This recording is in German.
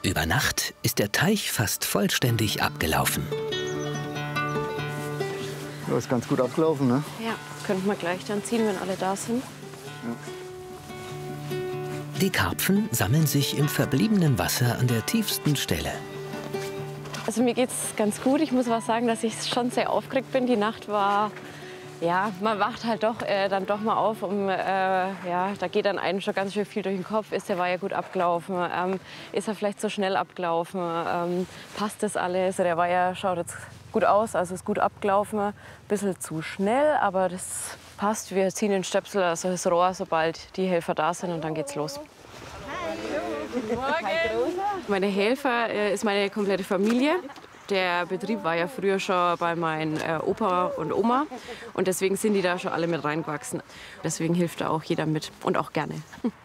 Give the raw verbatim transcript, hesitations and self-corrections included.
Über Nacht ist der Teich fast vollständig abgelaufen. Ja, ist ganz gut abgelaufen, ne? Ja, könnten wir gleich dann ziehen, wenn alle da sind. Ja. Die Karpfen sammeln sich im verbliebenen Wasser an der tiefsten Stelle. Also mir geht's ganz gut. Ich muss was sagen, dass ich schon sehr aufgeregt bin. Die Nacht war, ja, man wacht halt doch äh, dann doch mal auf. Um, äh, ja, da geht dann einem schon ganz schön viel durch den Kopf. Ist der Weiher gut abgelaufen? Ähm, ist er vielleicht so schnell abgelaufen? Ähm, passt das alles? Der Weiher schaut jetzt gut aus, also ist gut abgelaufen. Ein bisschen zu schnell, aber das passt. Wir ziehen den Stöpsel, also das Rohr, sobald die Helfer da sind, und dann geht's los. Guten Morgen. Meine Helfer äh, ist meine komplette Familie. Der Betrieb war ja früher schon bei meinen äh, Opa und Oma, und deswegen sind die da schon alle mit reingewachsen. Deswegen hilft da auch jeder mit und auch gerne.